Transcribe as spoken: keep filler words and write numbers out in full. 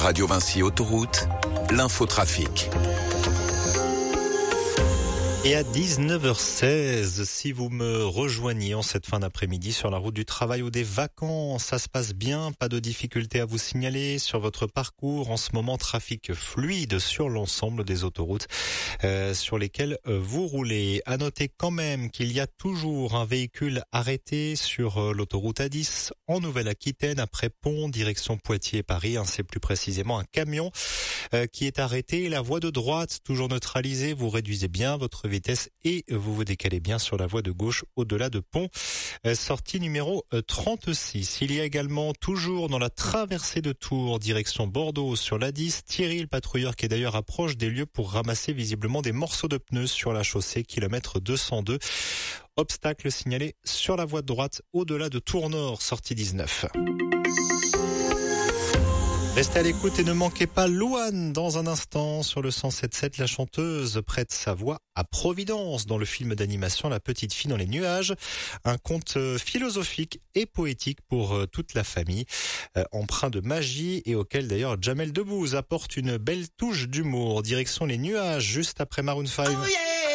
Radio Vinci Autoroute, l'infotrafic. Et à dix-neuf heures seize, si vous me rejoignez en cette fin d'après-midi sur la route du travail ou des vacances, ça se passe bien, pas de difficultés à vous signaler sur votre parcours. En ce moment, trafic fluide sur l'ensemble des autoroutes euh, sur lesquelles euh, vous roulez. À noter quand même qu'il y a toujours un véhicule arrêté sur euh, l'autoroute A dix en Nouvelle-Aquitaine après Pont, direction Poitiers-Paris. Hein, c'est plus précisément un camion euh, qui est arrêté. La voie de droite, toujours neutralisée, vous réduisez bien votre vitesse et vous vous décalez bien sur la voie de gauche au-delà de Pont, euh, sortie numéro trente-six. Il y a également toujours dans la traversée de Tours, direction Bordeaux sur l'A dix, Thierry le patrouilleur qui est d'ailleurs approche des lieux pour ramasser visiblement des morceaux de pneus sur la chaussée, kilomètre deux cent deux. Obstacle signalé sur la voie de droite au-delà de Tours Nord, sortie dix-neuf. Restez à l'écoute et ne manquez pas Louane dans un instant sur le cent sept sept. La chanteuse prête sa voix à Providence dans le film d'animation La Petite Fille dans les nuages. Un conte philosophique et poétique pour toute la famille, euh, empreint de magie et auquel d'ailleurs Jamel Debbouze apporte une belle touche d'humour. Direction les nuages juste après Maroon cinq. Oh yeah.